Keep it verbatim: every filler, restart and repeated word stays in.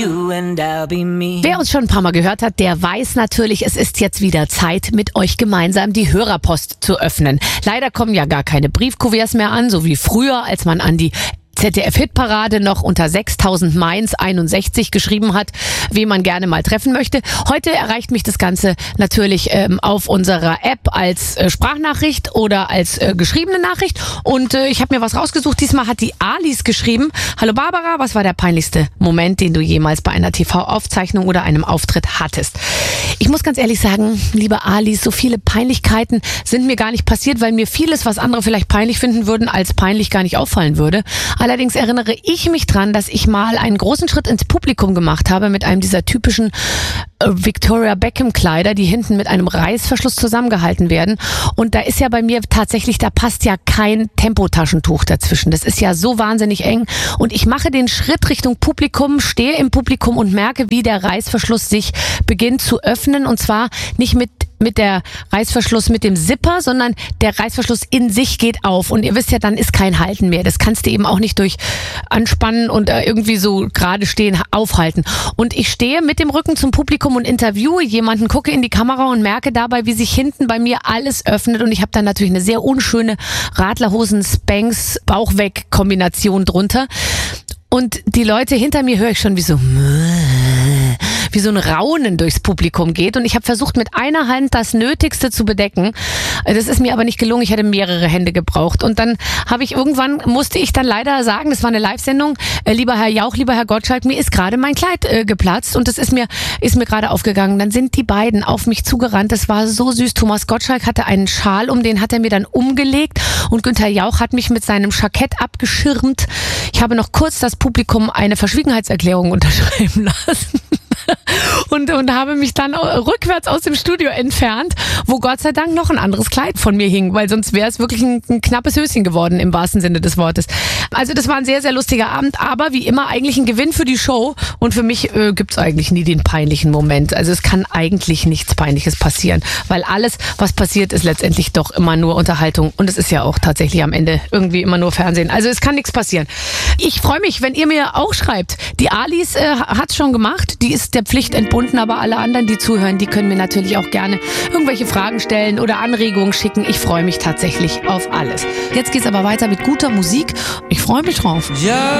Wer uns schon ein paar Mal gehört hat, der weiß natürlich, es ist jetzt wieder Zeit, mit euch gemeinsam die Hörerpost zu öffnen. Leider kommen ja gar keine Briefkuverts mehr an, so wie früher, als man an die Z D F-Hitparade noch unter sechstausend Mainz einundsechzig geschrieben hat, wen man gerne mal treffen möchte. Heute erreicht mich das Ganze natürlich ähm, auf unserer App als äh, Sprachnachricht oder als äh, geschriebene Nachricht. Und äh, ich habe mir was rausgesucht. Diesmal hat die Alice geschrieben: Hallo Barbara, was war der peinlichste Moment, den du jemals bei einer T V-Aufzeichnung oder einem Auftritt hattest? Ich muss ganz ehrlich sagen, liebe Alice, so viele Peinlichkeiten sind mir gar nicht passiert, weil mir vieles, was andere vielleicht peinlich finden würden, als peinlich gar nicht auffallen würde. Allerdings erinnere ich mich dran, dass ich mal einen großen Schritt ins Publikum gemacht habe mit einem dieser typischen äh, Victoria Beckham Kleider, die hinten mit einem Reißverschluss zusammengehalten werden. Und da ist ja bei mir tatsächlich, da passt ja kein Tempotaschentuch dazwischen. Das ist ja so wahnsinnig eng. Und ich mache den Schritt Richtung Publikum, stehe im Publikum und merke, wie der Reißverschluss sich beginnt zu öffnen. Und zwar nicht mit mit der Reißverschluss mit dem Zipper, sondern der Reißverschluss in sich geht auf. Und ihr wisst ja, dann ist kein Halten mehr. Das kannst du eben auch nicht durch Anspannen und äh, irgendwie so gerade stehen aufhalten. Und ich stehe mit dem Rücken zum Publikum und interviewe jemanden, gucke in die Kamera und merke dabei, wie sich hinten bei mir alles öffnet. Und ich habe dann natürlich eine sehr unschöne Radlerhosen-Spanks-Bauch-Weg-Kombination drunter. Und die Leute hinter mir höre ich schon wie so... wie so ein Raunen durchs Publikum geht. Und ich habe versucht, mit einer Hand das Nötigste zu bedecken. Das ist mir aber nicht gelungen. Ich hätte mehrere Hände gebraucht. Und dann habe ich irgendwann, musste ich dann leider sagen, das war eine Live-Sendung, äh, lieber Herr Jauch, lieber Herr Gottschalk, mir ist gerade mein Kleid äh, geplatzt. Und das ist mir ist mir gerade aufgegangen. Dann sind die beiden auf mich zugerannt. Das war so süß. Thomas Gottschalk hatte einen Schal um, den hat er mir dann umgelegt. Und Günther Jauch hat mich mit seinem Jackett abgeschirmt. Ich habe noch kurz das Publikum eine Verschwiegenheitserklärung unterschreiben lassen. Und, und habe mich dann rückwärts aus dem Studio entfernt, wo Gott sei Dank noch ein anderes Kleid von mir hing, weil sonst wäre es wirklich ein, ein knappes Höschen geworden, im wahrsten Sinne des Wortes. Also das war ein sehr, sehr lustiger Abend, aber wie immer eigentlich ein Gewinn für die Show. Und für mich äh, gibt's eigentlich nie den peinlichen Moment. Also es kann eigentlich nichts Peinliches passieren, weil alles, was passiert, ist letztendlich doch immer nur Unterhaltung. Und es ist ja auch tatsächlich am Ende irgendwie immer nur Fernsehen. Also es kann nichts passieren. Ich freue mich, wenn ihr mir auch schreibt. Die Alice äh, hat's schon gemacht, die ist der Pflicht entbunden, aber alle anderen, die zuhören, die können mir natürlich auch gerne irgendwelche Fragen stellen oder Anregungen schicken. Ich freue mich tatsächlich auf alles. Jetzt geht's aber weiter mit guter Musik. Ich freue mich drauf. Ja.